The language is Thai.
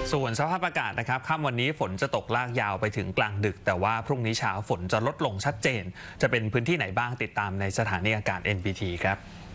ส่วนสภาพอากาศนะครับค่ำวันนี้ฝนจะตกลากยาวไปถึงกลางดึกแต่ว่าพรุ่งนี้เช้าฝนจะลดลงชัดเจนจะเป็นพื้นที่ไหนบ้างติดตามในสถานีอากาศ NBT ครับ